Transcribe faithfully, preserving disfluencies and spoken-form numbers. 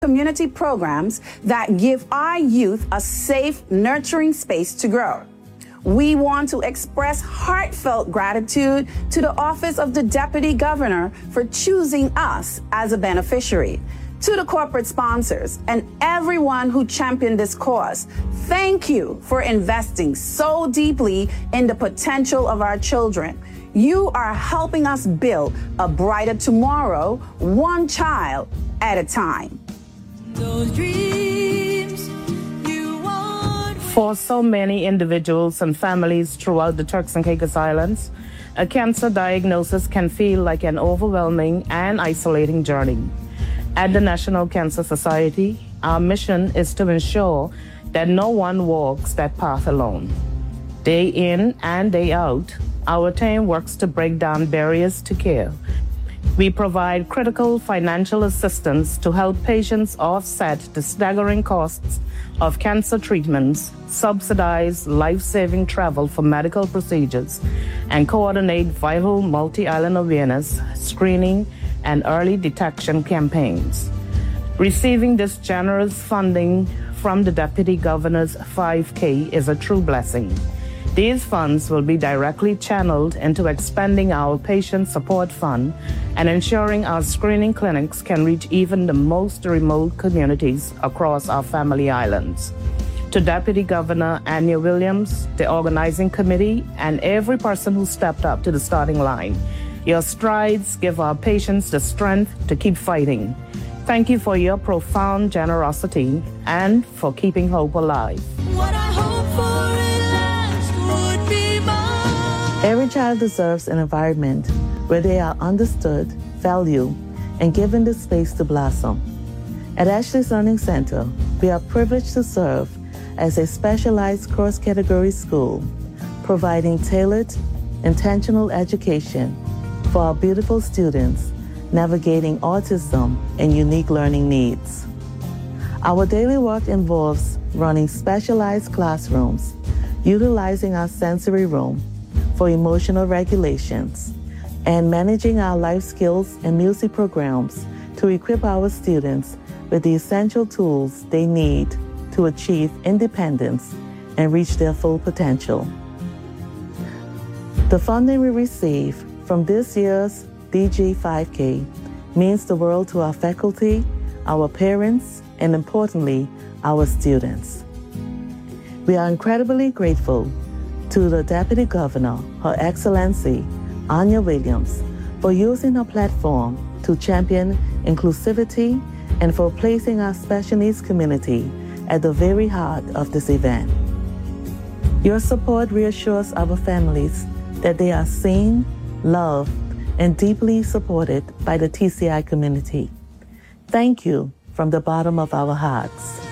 community programs that give our youth a safe, nurturing space to grow. We want to express heartfelt gratitude to the Office of the Deputy Governor for choosing us as a beneficiary. To the corporate sponsors and everyone who championed this cause, thank you for investing so deeply in the potential of our children. You are helping us build a brighter tomorrow, one child at a time. Those dreams you want. For so many individuals and families throughout the Turks and Caicos Islands, a cancer diagnosis can feel like an overwhelming and isolating journey. At the National Cancer Society, our mission is to ensure that no one walks that path alone. Day in and day out, our team works to break down barriers to care. We provide critical financial assistance to help patients offset the staggering costs of cancer treatments, subsidize life-saving travel for medical procedures, and coordinate vital multi-island awareness, screening, and early detection campaigns. Receiving this generous funding from the Deputy Governor's five K is a true blessing. These funds will be directly channeled into expanding our patient support fund and ensuring our screening clinics can reach even the most remote communities across our family islands. To Deputy Governor Anya Williams, the organizing committee, and every person who stepped up to the starting line, your strides give our patients the strength to keep fighting. Thank you for your profound generosity and for keeping hope alive. What I hope for in life would be mine. Every child deserves an environment where they are understood, valued, and given the space to blossom. At Ashley's Learning Center, we are privileged to serve as a specialized cross-category school, providing tailored, intentional education for our beautiful students navigating autism and unique learning needs. Our daily work involves running specialized classrooms, utilizing our sensory room for emotional regulations, and managing our life skills and music programs to equip our students with the essential tools they need to achieve independence and reach their full potential. The funding we receive from this year's D G five K means the world to our faculty, our parents, and importantly, our students. We are incredibly grateful to the Deputy Governor, Her Excellency Anya Williams, for using her platform to champion inclusivity and for placing our special needs community at the very heart of this event. Your support reassures our families that they are seen, loved, and deeply supported by the T C I community. Thank you from the bottom of our hearts.